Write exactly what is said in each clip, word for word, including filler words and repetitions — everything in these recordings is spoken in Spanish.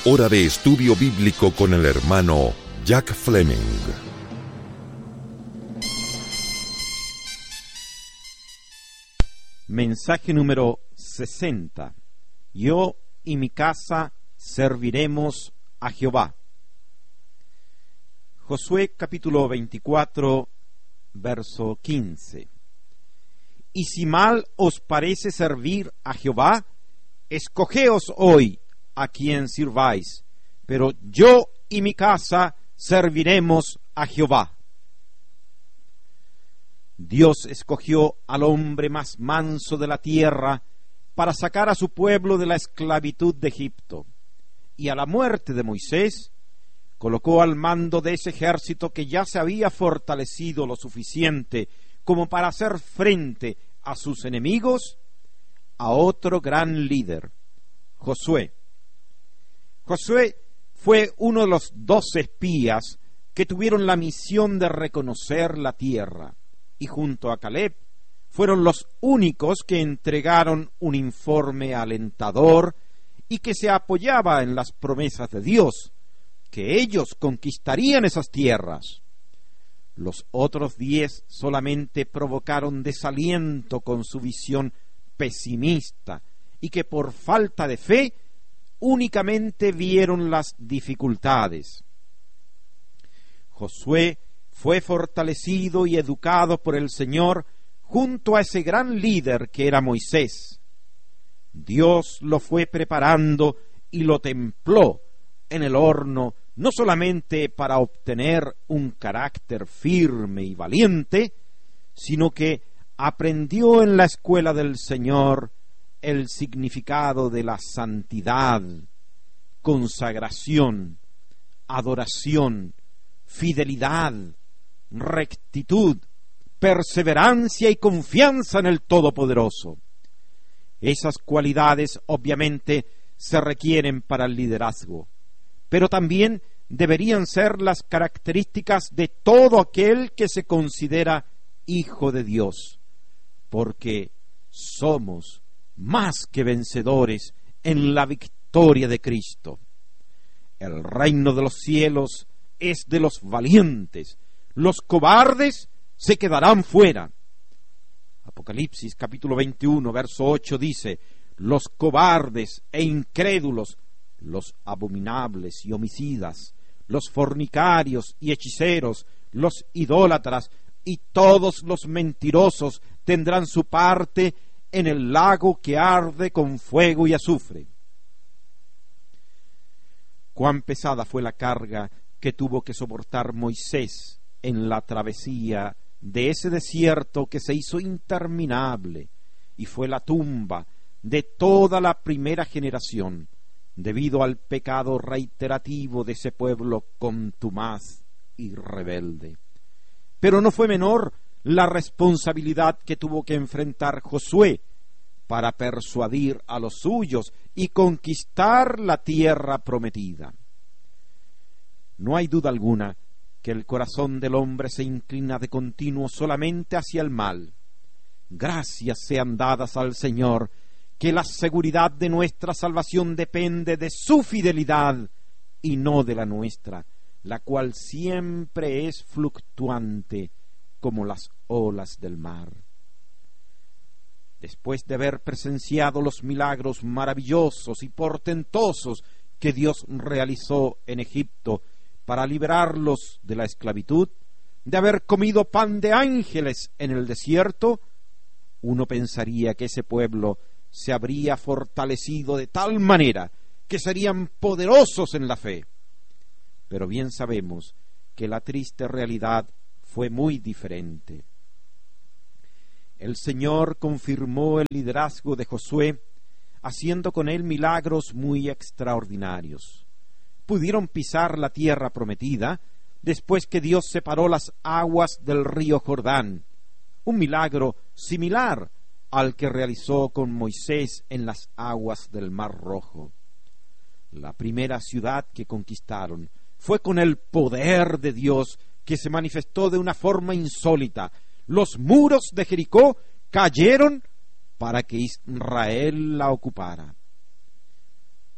Hora de estudio bíblico con el hermano Jack Fleming. Mensaje número sesenta. Yo y mi casa serviremos a Jehová. Josué capítulo veinticuatro, verso quince. Y si mal os parece servir a Jehová, escogeos hoy a quien sirváis, pero yo y mi casa serviremos a Jehová. Dios escogió al hombre más manso de la tierra para sacar a su pueblo de la esclavitud de Egipto, y a la muerte de Moisés colocó al mando de ese ejército que ya se había fortalecido lo suficiente como para hacer frente a sus enemigos, a otro gran líder, Josué. Josué fue uno de los doce espías que tuvieron la misión de reconocer la tierra, y junto a Caleb fueron los únicos que entregaron un informe alentador y que se apoyaba en las promesas de Dios, que ellos conquistarían esas tierras. Los otros diez solamente provocaron desaliento con su visión pesimista y que por falta de fe únicamente vieron las dificultades. Josué fue fortalecido y educado por el Señor junto a ese gran líder que era Moisés. Dios lo fue preparando y lo templó en el horno, no solamente para obtener un carácter firme y valiente, sino que aprendió en la escuela del Señor el significado de la santidad, consagración, adoración, fidelidad, rectitud, perseverancia y confianza en el Todopoderoso. Esas cualidades obviamente se requieren para el liderazgo, pero también deberían ser las características de todo aquel que se considera hijo de Dios, porque somos más que vencedores en la victoria de Cristo. El reino de los cielos es de los valientes, los cobardes se quedarán fuera. Apocalipsis capítulo veintiuno, verso ocho dice: los cobardes e incrédulos, los abominables y homicidas, los fornicarios y hechiceros, los idólatras y todos los mentirosos tendrán su parte en el lago que arde con fuego y azufre. Cuán pesada fue la carga que tuvo que soportar Moisés en la travesía de ese desierto que se hizo interminable y fue la tumba de toda la primera generación debido al pecado reiterativo de ese pueblo contumaz y rebelde. Pero no fue menor la responsabilidad que tuvo que enfrentar Josué para persuadir a los suyos y conquistar la tierra prometida. No hay duda alguna que el corazón del hombre se inclina de continuo solamente hacia el mal. Gracias sean dadas al Señor, que la seguridad de nuestra salvación depende de su fidelidad y no de la nuestra, la cual siempre es fluctuante como las olas del mar. Después de haber presenciado los milagros maravillosos y portentosos que Dios realizó en Egipto para liberarlos de la esclavitud, de haber comido pan de ángeles en el desierto, uno pensaría que ese pueblo se habría fortalecido de tal manera que serían poderosos en la fe. Pero bien sabemos que la triste realidad fue muy diferente. El Señor confirmó el liderazgo de Josué, haciendo con él milagros muy extraordinarios. Pudieron pisar la tierra prometida después que Dios separó las aguas del río Jordán, un milagro similar al que realizó con Moisés en las aguas del Mar Rojo. La primera ciudad que conquistaron fue con el poder de Dios que se manifestó de una forma insólita. Los muros de Jericó cayeron para que Israel la ocupara.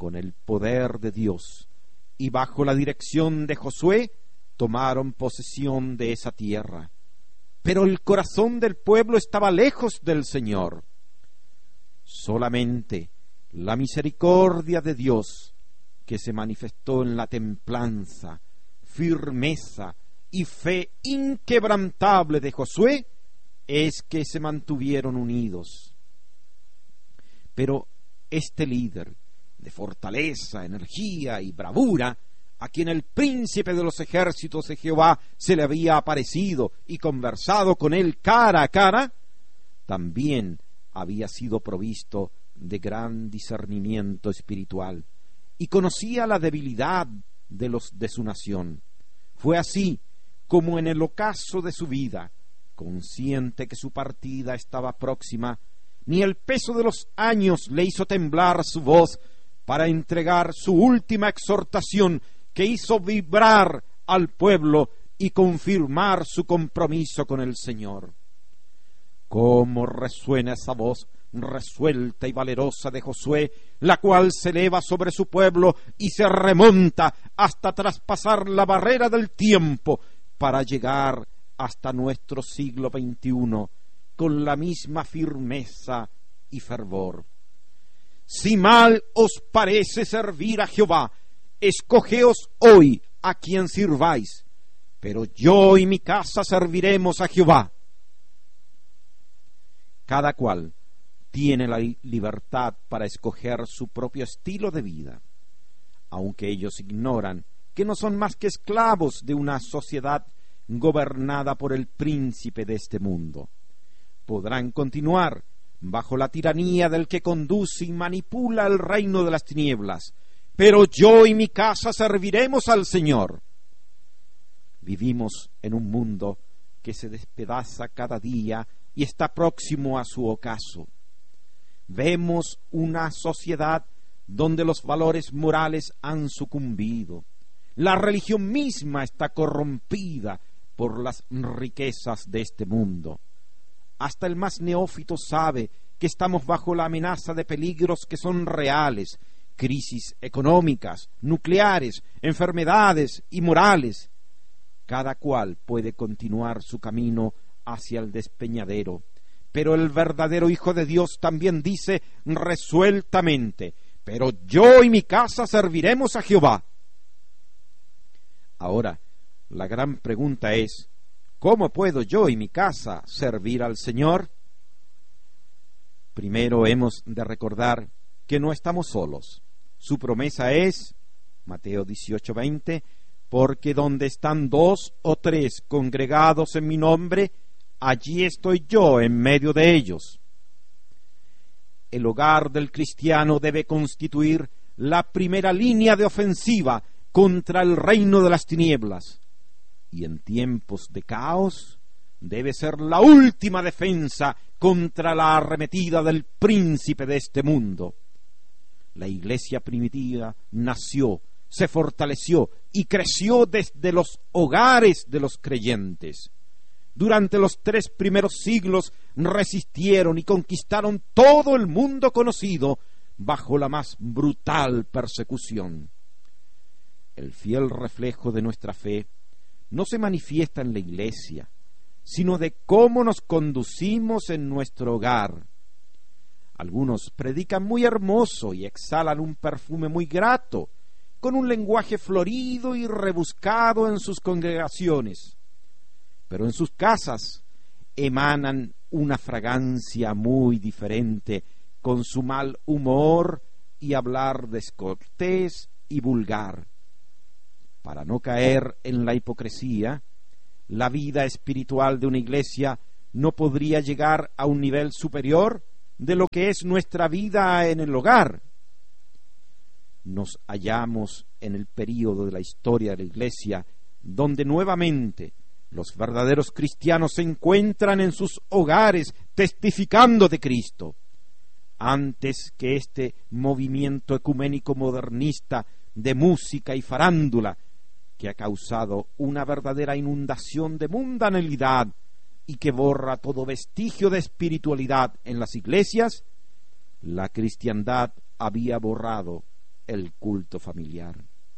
con el poder de Dios y bajo la dirección de Josué, tomaron posesión de esa tierra. Pero el corazón del pueblo estaba lejos del Señor. Solamente la misericordia de Dios, que se manifestó en la templanza, firmeza y fe inquebrantable de Josué, es que se mantuvieron unidos. Pero este líder de fortaleza, energía y bravura, a quien el príncipe de los ejércitos de Jehová se le había aparecido y conversado con él cara a cara, también había sido provisto de gran discernimiento espiritual y conocía la debilidad de los de su nación. Fue así como en el ocaso de su vida, consciente que su partida estaba próxima, ni el peso de los años le hizo temblar su voz para entregar su última exhortación, que hizo vibrar al pueblo y confirmar su compromiso con el Señor. Cómo resuena esa voz resuelta y valerosa de Josué, la cual se eleva sobre su pueblo y se remonta hasta traspasar la barrera del tiempo para llegar hasta nuestro siglo veintiuno con la misma firmeza y fervor. Si mal os parece servir a Jehová, escogeos hoy a quien sirváis, pero yo y mi casa serviremos a Jehová. Cada cual tiene la libertad para escoger su propio estilo de vida, aunque ellos ignoran que no son más que esclavos de una sociedad gobernada por el príncipe de este mundo. Podrán continuar bajo la tiranía del que conduce y manipula el reino de las tinieblas, pero yo y mi casa serviremos al Señor. Vivimos en un mundo que se despedaza cada día y está próximo a su ocaso. Vemos una sociedad donde los valores morales han sucumbido. La religión misma está corrompida por las riquezas de este mundo. Hasta el más neófito sabe que estamos bajo la amenaza de peligros que son reales, crisis económicas, nucleares, enfermedades y morales. Cada cual puede continuar su camino hacia el despeñadero, pero el verdadero Hijo de Dios también dice resueltamente: pero yo y mi casa serviremos a Jehová. Ahora, la gran pregunta es: ¿cómo puedo yo y mi casa servir al Señor? Primero hemos de recordar que no estamos solos. Su promesa es, Mateo dieciocho veinte, porque donde están dos o tres congregados en mi nombre, allí estoy yo en medio de ellos. El hogar del cristiano debe constituir la primera línea de ofensiva contra el reino de las tinieblas, y en tiempos de caos debe ser la última defensa contra la arremetida del príncipe de este mundo. La iglesia primitiva nació, se fortaleció y creció desde los hogares de los creyentes. Durante los tres primeros siglos resistieron y conquistaron todo el mundo conocido bajo la más brutal persecución. El fiel reflejo de nuestra fe no se manifiesta en la iglesia, sino de cómo nos conducimos en nuestro hogar. Algunos predican muy hermoso y exhalan un perfume muy grato, con un lenguaje florido y rebuscado en sus congregaciones, pero en sus casas emanan una fragancia muy diferente, con su mal humor y hablar descortés y vulgar. Para no caer en la hipocresía, la vida espiritual de una iglesia no podría llegar a un nivel superior de lo que es nuestra vida en el hogar. Nos hallamos en el período de la historia de la iglesia donde nuevamente los verdaderos cristianos se encuentran en sus hogares testificando de Cristo. Antes que este movimiento ecuménico modernista de música y farándula, que ha causado una verdadera inundación de mundanalidad y que borra todo vestigio de espiritualidad en las iglesias, la cristiandad había borrado el culto familiar.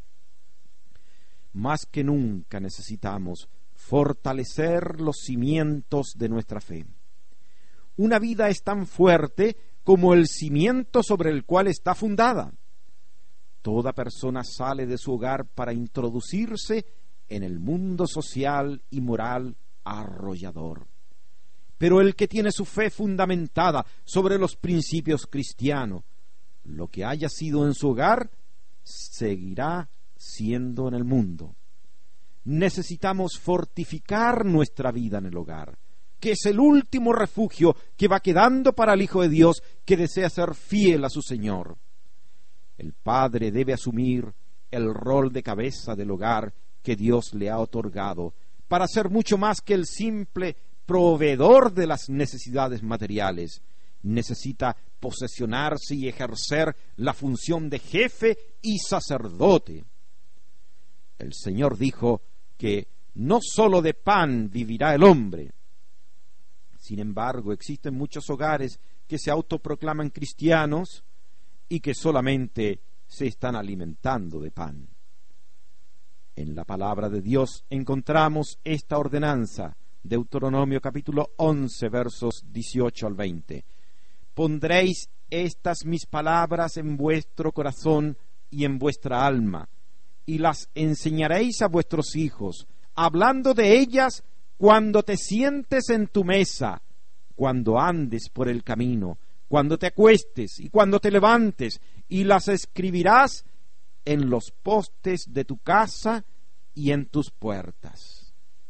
Más que nunca necesitamos fortalecer los cimientos de nuestra fe. Una vida es tan fuerte como el cimiento sobre el cual está fundada. Toda persona sale de su hogar para introducirse en el mundo social y moral arrollador. Pero el que tiene su fe fundamentada sobre los principios cristianos, lo que haya sido en su hogar, seguirá siendo en el mundo. Necesitamos fortificar nuestra vida en el hogar, que es el último refugio que va quedando para el Hijo de Dios que desea ser fiel a su Señor. El padre debe asumir el rol de cabeza del hogar que Dios le ha otorgado, para ser mucho más que el simple proveedor de las necesidades materiales. Necesita posesionarse y ejercer la función de jefe y sacerdote. El Señor dijo que no sólo de pan vivirá el hombre. Sin embargo, existen muchos hogares que se autoproclaman cristianos y que solamente se están alimentando de pan. En la palabra de Dios encontramos esta ordenanza, Deuteronomio capítulo once, versos dieciocho al veinte. Pondréis estas mis palabras en vuestro corazón y en vuestra alma, y las enseñaréis a vuestros hijos, hablando de ellas cuando te sientes en tu mesa, cuando andes por el camino, cuando te acuestes y cuando te levantes, y las escribirás en los postes de tu casa y en tus puertas.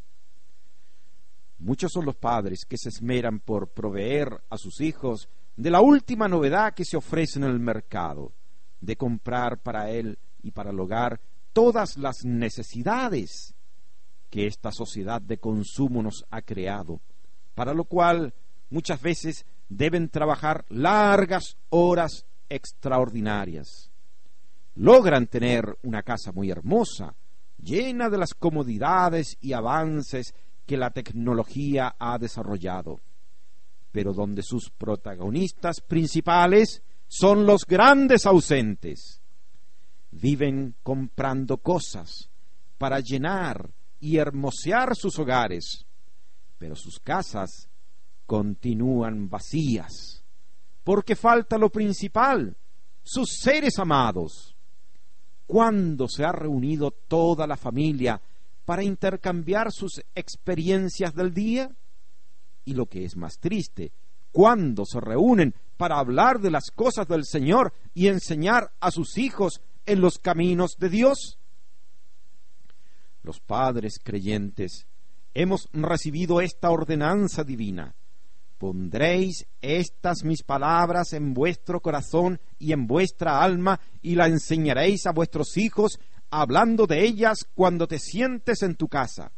Muchos son los padres que se esmeran por proveer a sus hijos de la última novedad que se ofrece en el mercado, de comprar para él y para el hogar todas las necesidades que esta sociedad de consumo nos ha creado, para lo cual muchas veces deben trabajar largas horas extraordinarias. Logran tener una casa muy hermosa, llena de las comodidades y avances que la tecnología ha desarrollado, pero donde sus protagonistas principales son los grandes ausentes. Viven comprando cosas para llenar y hermosear sus hogares, pero sus casas continúan vacías, porque falta lo principal, sus seres amados. ¿Cuándo se ha reunido toda la familia para intercambiar sus experiencias del día? Y lo que es más triste, ¿cuándo se reúnen para hablar de las cosas del Señor y enseñar a sus hijos en los caminos de Dios? Los padres creyentes hemos recibido esta ordenanza divina: pondréis estas mis palabras en vuestro corazón y en vuestra alma, y la enseñaréis a vuestros hijos, hablando de ellas cuando te sientes en tu casa.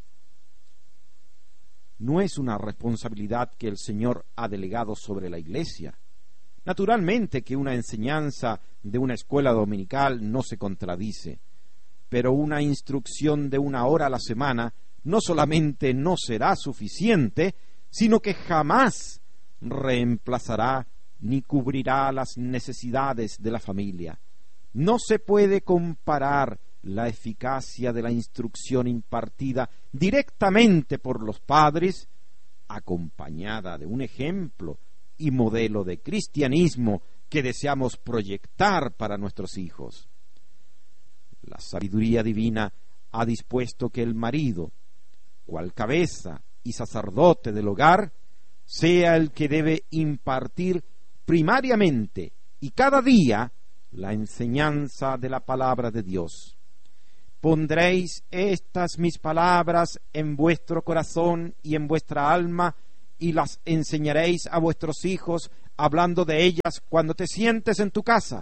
No es una responsabilidad que el Señor ha delegado sobre la Iglesia. Naturalmente que una enseñanza de una escuela dominical no se contradice, pero una instrucción de una hora a la semana no solamente no será suficiente, sino que jamás reemplazará ni cubrirá las necesidades de la familia. No se puede comparar la eficacia de la instrucción impartida directamente por los padres, acompañada de un ejemplo y modelo de cristianismo que deseamos proyectar para nuestros hijos. La sabiduría divina ha dispuesto que el marido, cual cabeza y sacerdote del hogar, sea el que debe impartir primariamente y cada día la enseñanza de la palabra de Dios. Pondréis estas mis palabras en vuestro corazón y en vuestra alma, y las enseñaréis a vuestros hijos, hablando de ellas cuando te sientes en tu casa.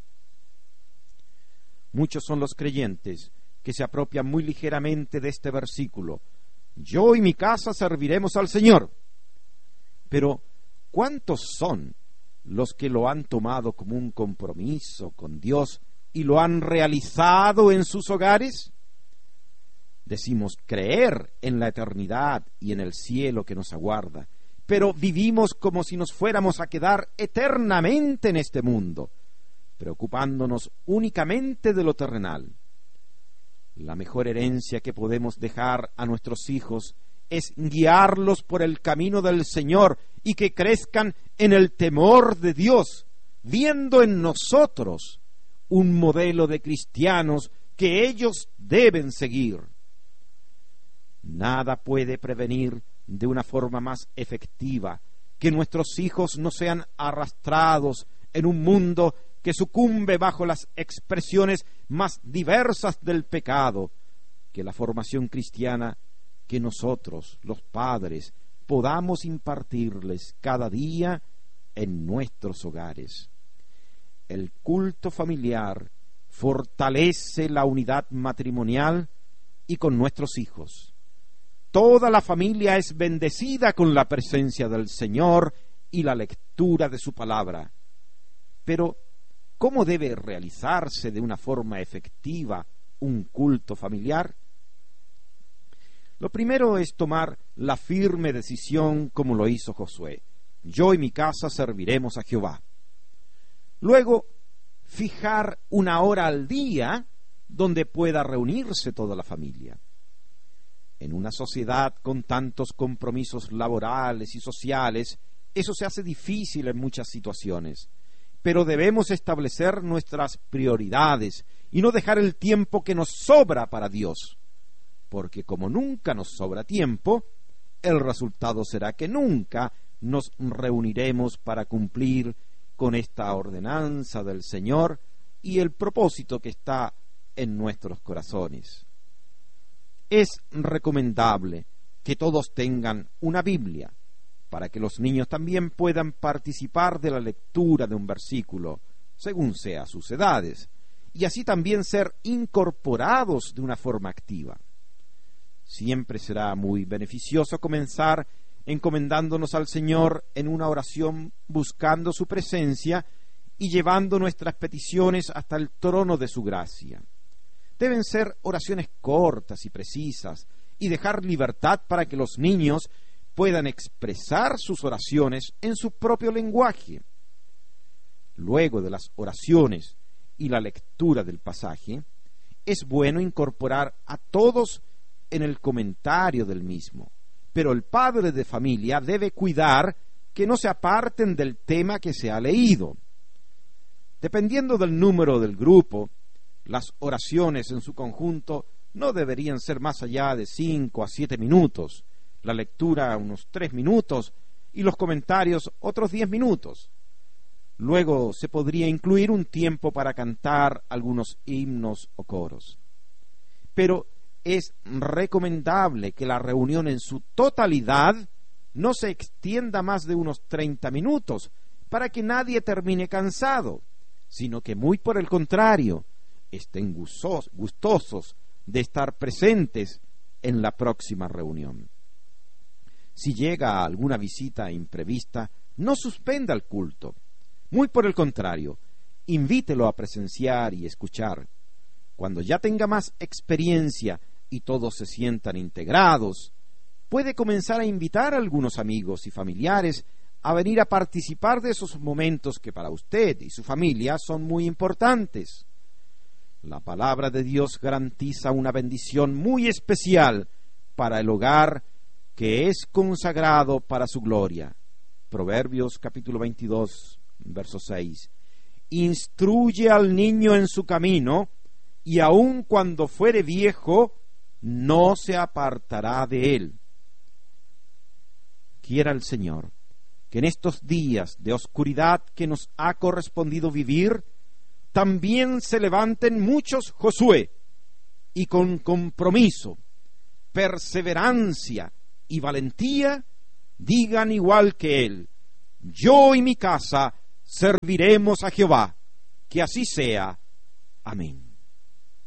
Muchos son los creyentes que se apropian muy ligeramente de este versículo: yo y mi casa serviremos al Señor. Pero ¿cuántos son los que lo han tomado como un compromiso con Dios y lo han realizado en sus hogares? Decimos creer en la eternidad y en el cielo que nos aguarda, pero vivimos como si nos fuéramos a quedar eternamente en este mundo. preocupándonos únicamente de lo terrenal. La mejor herencia que podemos dejar a nuestros hijos es guiarlos por el camino del Señor y que crezcan en el temor de Dios, viendo en nosotros un modelo de cristianos que ellos deben seguir. Nada puede prevenir de una forma más efectiva que nuestros hijos no sean arrastrados en un mundo que sucumbe bajo las expresiones más diversas del pecado, que la formación cristiana que nosotros, los padres, podamos impartirles cada día en nuestros hogares. El culto familiar fortalece la unidad matrimonial y con nuestros hijos. Toda la familia es bendecida con la presencia del Señor y la lectura de su palabra. Pero, ¿cómo debe realizarse de una forma efectiva un culto familiar? Lo primero es tomar la firme decisión como lo hizo Josué. Yo y mi casa serviremos a Jehová. Luego, fijar una hora al día donde pueda reunirse toda la familia. En una sociedad con tantos compromisos laborales y sociales, eso se hace difícil en muchas situaciones. Pero debemos establecer nuestras prioridades y no dejar el tiempo que nos sobra para Dios. Porque como nunca nos sobra tiempo, el resultado será que nunca nos reuniremos para cumplir con esta ordenanza del Señor y el propósito que está en nuestros corazones. Es recomendable que todos tengan una Biblia, para que los niños también puedan participar de la lectura de un versículo, según sea sus edades, y así también ser incorporados de una forma activa. Siempre será muy beneficioso comenzar encomendándonos al Señor en una oración, buscando su presencia y llevando nuestras peticiones hasta el trono de su gracia. Deben ser oraciones cortas y precisas y dejar libertad para que los niños puedan expresar sus oraciones en su propio lenguaje. Luego de las oraciones y la lectura del pasaje, es bueno incorporar a todos en el comentario del mismo, pero el padre de familia debe cuidar que no se aparten del tema que se ha leído. Dependiendo del número del grupo, las oraciones en su conjunto no deberían ser más allá de cinco a siete minutos, la lectura unos tres minutos y los comentarios otros diez minutos. Luego se podría incluir un tiempo para cantar algunos himnos o coros. Pero es recomendable que la reunión en su totalidad no se extienda más de unos treinta minutos para que nadie termine cansado, sino que muy por el contrario, estén gustosos de estar presentes en la próxima reunión. Si llega alguna visita imprevista, no suspenda el culto. Muy por el contrario, invítelo a presenciar y escuchar. Cuando ya tenga más experiencia y todos se sientan integrados, puede comenzar a invitar a algunos amigos y familiares a venir a participar de esos momentos que para usted y su familia son muy importantes. La palabra de Dios garantiza una bendición muy especial para el hogar que es consagrado para su gloria. Proverbios capítulo veintidós, verso seis. Instruye al niño en su camino, y aun cuando fuere viejo, no se apartará de él. Quiera el Señor que en estos días de oscuridad que nos ha correspondido vivir, también se levanten muchos Josué, y con compromiso, perseverancia y valentía, digan igual que él: yo y mi casa serviremos a Jehová. Que así sea. Amén.